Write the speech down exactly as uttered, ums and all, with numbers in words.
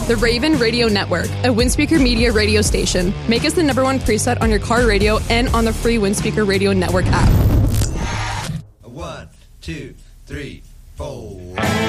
The Raven Radio Network, a Windspeaker Media radio station. Make us the number one preset on your car radio and on the free Windspeaker Radio Network app. One, two, three, four.